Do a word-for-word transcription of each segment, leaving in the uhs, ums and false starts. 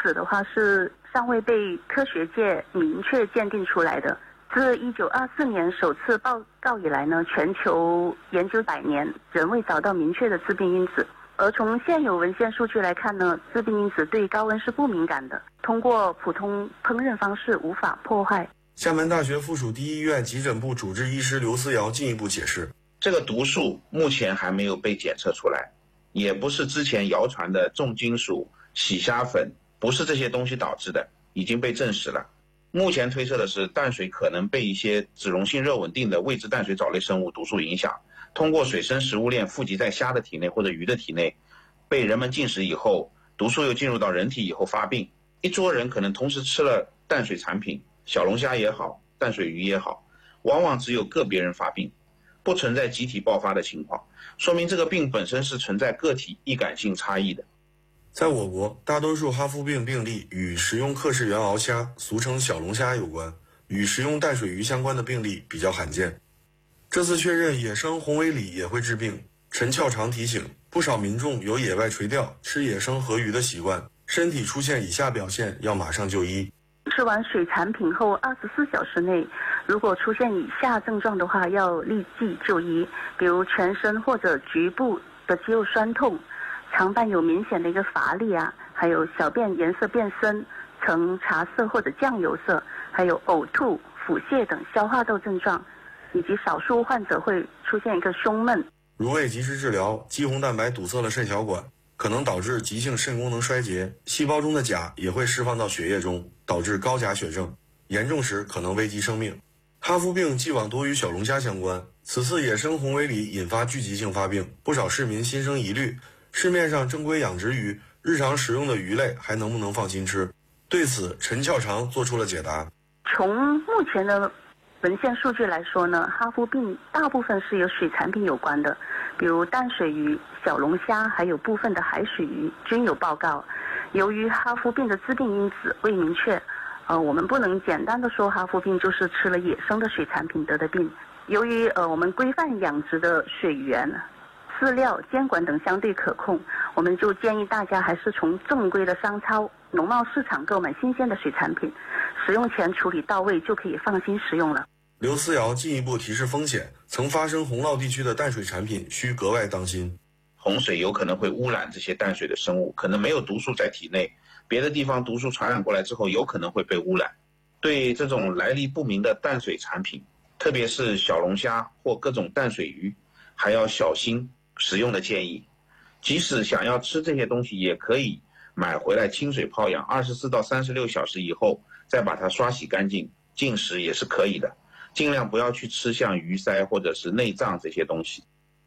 子的话是尚未被科学界明确鉴定出来的。自一九二四年首次报告以来呢，全球研究百年，仍未找到明确的致病因子。而从现有文献数据来看呢，致病因子对高温是不敏感的，通过普通烹饪方式无法破坏。 厦门大学附属第一医院急诊部主治医师刘思瑶进一步解释， 这个毒素目前还没有被检测出来，也不是之前谣传的重金属、洗虾粉，不是这些东西导致的，已经被证实了。目前推测的是，淡水可能被一些脂溶性热稳定的未知淡水藻类生物毒素影响，通过水生食物链富集在虾的体内或者鱼的体内，被人们进食以后，毒素又进入到人体以后发病。一桌人可能同时吃了淡水产品，小龙虾也好，淡水鱼也好，往往只有个别人发病，不存在集体爆发的情况，说明这个病本身是存在个体易感性差异的。 在我国，大多数哈夫病病例与食用克氏原螯虾，俗称小龙虾有关，与食用淡水鱼相关的病例比较罕见。这次确认野生红尾鲤也会致病，陈翘常提醒，不少民众有野外垂钓、吃野生河鱼的习惯，身体出现以下表现要马上就医。 吃完水产品后二十四小时内，如果出现以下症状的话，要立即就医，比如全身或者局部的肌肉酸痛，常伴有明显的一个乏力啊，还有小便颜色变深，呈茶色或者酱油色，还有呕吐、腹泻等消化道症状，以及少数患者会出现一个胸闷。 如未及时治疗，肌红蛋白堵塞了肾小管，可能导致急性肾功能衰竭，细胞中的钾也会释放到血液中，导致高钾血症，严重时可能危及生命。哈夫病既往多与小龙虾相关，此次野生红尾鲤引发聚集性发病，不少市民心生疑虑，市面上正规养殖鱼、日常食用的鱼类还能不能放心吃？对此，陈翘常做出了解答。 从目前的文献数据来说呢，哈夫病大部分是由水产品有关的，比如淡水鱼、小龙虾，还有部分的海水鱼均有报告。由于哈夫病的致病因子未明确，呃，我们不能简单的说哈夫病就是吃了野生的水产品得的病。由于呃我们规范养殖的水源、饲料、监管等相对可控，我们就建议大家还是从正规的商超、农贸市场购买新鲜的水产品，使用前处理到位就可以放心食用了。 刘思瑶进一步提示风险，曾发生洪涝地区的淡水产品需格外当心。 洪水有可能会污染这些淡水的生物，可能没有毒素在体内，别的地方毒素传染过来之后有可能会被污染。对这种来历不明的淡水产品，特别是小龙虾或各种淡水鱼，还要小心食用的建议。即使想要吃这些东西，也可以买回来清水泡养，二十四到三十六小时以后再把它刷洗干净，进食也是可以的。尽量不要去吃像鱼鳃或者是内脏这些东西。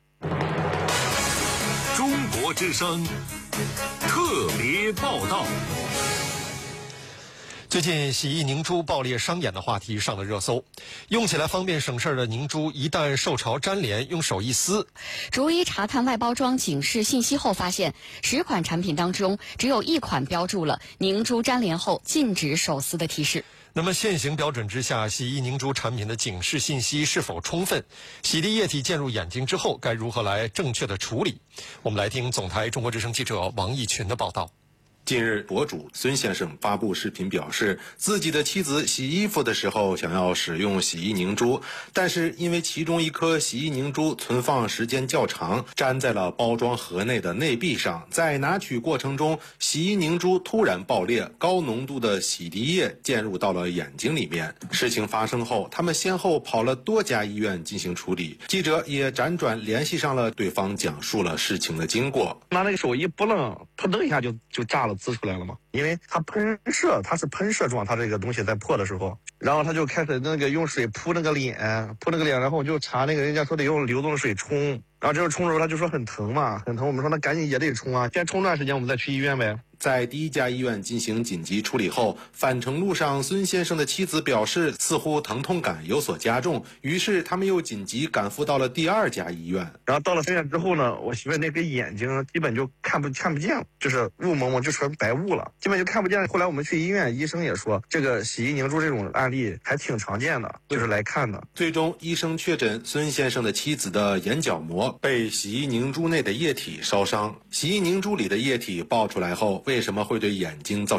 中国之声特别报道。 最近洗衣凝珠爆裂伤眼的话题上了热搜，用起来方便省事的凝珠一旦受潮粘连，用手一撕。 逐一查看外包装警示信息后发现，十款产品当中只有一款标注了凝珠粘连后禁止手撕的提示。 那么现行标准之下，洗衣凝珠产品的警示信息是否充分？洗涤液体溅入眼睛之后该如何来正确的处理？我们来听总台中国之声记者王义群的报道。 近日，博主孙先生发布视频表示，自己的妻子洗衣服的时候想要使用洗衣凝珠，但是因为其中一颗洗衣凝珠存放时间较长，粘在了包装盒内的内壁上，在拿取过程中，洗衣凝珠突然爆裂，高浓度的洗涤液溅入到了眼睛里面。事情发生后，他们先后跑了多家医院进行处理，记者也辗转联系上了对方，讲述了事情的经过。 拿那个手一拨楞，扑腾一下就就炸了，滋出来了嘛。因为它喷射，它是喷射状，它这个东西在破的时候，然后他就开始那个用水扑那个脸，扑那个脸，然后我就查那个人家说得用流动水冲，然后这个冲的时候他就说很疼嘛，很疼。我们说那赶紧也得冲啊，先冲段时间我们再去医院呗。 在第一家医院进行紧急处理后，返程路上孙先生的妻子表示似乎疼痛感有所加重，于是他们又紧急赶赴到了第二家医院。 然后到了医院之后呢，我媳妇那个眼睛基本就看不看不见了，就是雾蒙蒙，就成白雾了，基本就看不见。后来我们去医院，医生也说这个洗衣凝珠这种案例还挺常见的，就是来看的。 最终医生确诊孙先生的妻子的眼角膜被洗衣凝珠内的液体烧伤。洗衣凝珠里的液体爆出来后，为什么会对眼睛造